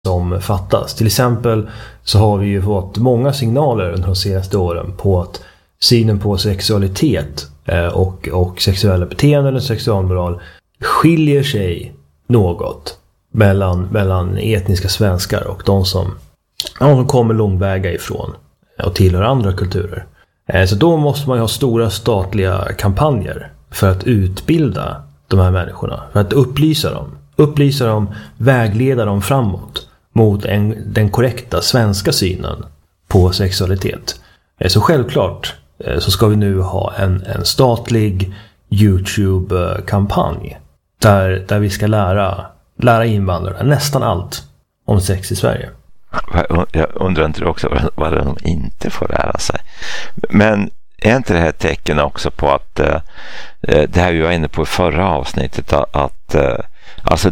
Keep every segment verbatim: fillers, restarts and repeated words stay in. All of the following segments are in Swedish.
som fattas. Till exempel så har vi ju fått många signaler under de senaste åren på att synen på sexualitet och, och sexuella beteenden och sexualmoral skiljer sig något mellan, mellan etniska svenskar och de som, de kommer långväga ifrån och tillhör andra kulturer. Så då måste man ju ha stora statliga kampanjer för att utbilda de här människorna, för att upplysa dem, upplysa dem, vägleda dem framåt mot en, den korrekta svenska synen på sexualitet. Så självklart så ska vi nu ha en, en statlig YouTube-kampanj där, där vi ska lära, lära invandrare nästan allt om sex i Sverige. Jag undrar inte också vad de inte får lära sig. Men är inte det här tecken också på att eh, det här vi var inne på i förra avsnittet, att eh, alltså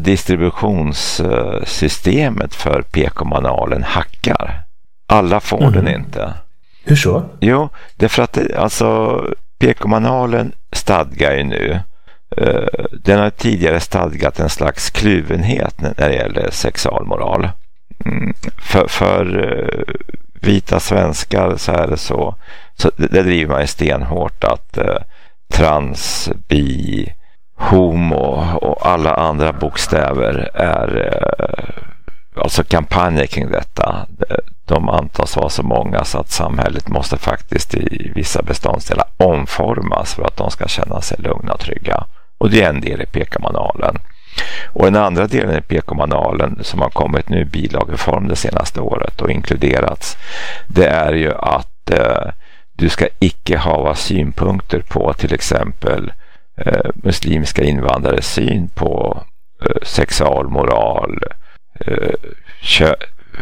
distributionssystemet för P K-manualen hackar. Alla får mm. den inte. Hur så? Jo, det är för att det, alltså P K-manualen stadgar ju nu, eh, den har tidigare stadgat en slags kluvenhet när det gäller sexualmoral. Mm, för, för uh, vita svenskar så är det så, så det, det driver man ju stenhårt att uh, trans, bi, homo och alla andra bokstäver är uh, alltså kampanjer kring detta. De antas vara så många så att samhället måste faktiskt i vissa beståndsdelar omformas för att de ska känna sig lugna och trygga. Och det är en del i P K-manualen. Och den andra delen i P K-manualen som har kommit nu i bilagreform det senaste året och inkluderats, det är ju att eh, du ska icke ha synpunkter på till exempel eh, muslimska invandrares syn på eh, sexualmoral eh, kö-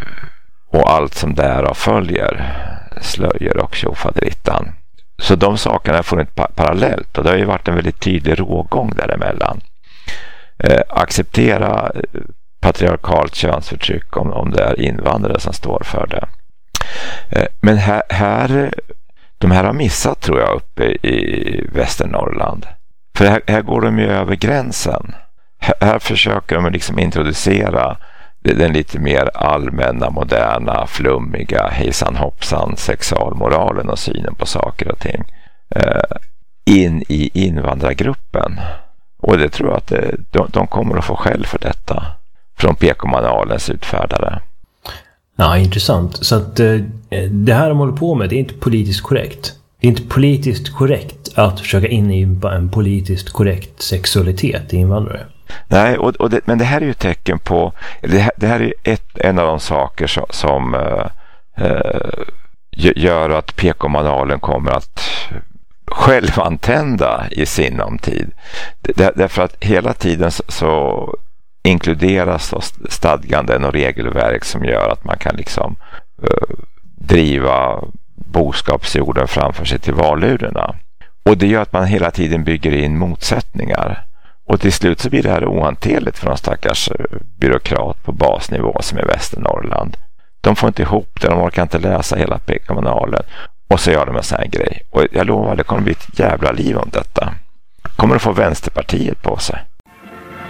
och allt som därav följer, slöjer och tjofaderittan. Så de sakerna får inte pa- parallellt, och det har ju varit en väldigt tydlig rågång däremellan. Eh, acceptera patriarkalt könsförtryck om, om det är invandrare som står för det. Eh, men här, här, de här har missat, tror jag, uppe i Västernorrland. För här, här går de ju över gränsen. Här, här försöker de liksom introducera den lite mer allmänna, moderna, flummiga, hejsan hoppsan sexualmoralen och synen på saker och ting eh, in i invandrargruppen. Och det tror jag att det, de, de kommer att få skäll för detta från P K-manualens utfärdare. Ja, intressant. Så att eh, det här de håller på med, det är inte politiskt korrekt. Det är inte politiskt korrekt att försöka inympa en politiskt korrekt sexualitet i invandrare. Nej, och, och det, men det här är ju ett tecken på, det här, det här är ett, en av de saker som, som eh, gör att P K-manualen kommer att självantända i sinom tid. Där, därför att hela tiden så, så inkluderas då stadganden och regelverk som gör att man kan liksom uh, driva boskapsjorden framför sig till valurnorna. Och det gör att man hela tiden bygger in motsättningar. Och till slut så blir det här ohanterligt för de stackars byråkrat på basnivå som är i Västernorrland. De får inte ihop det, de orkar inte läsa hela P K-manualen. Och så gör de en sån här grej. Och jag lovar, det kommer bli ett jävla liv om detta. Kommer att få Vänsterpartiet på sig.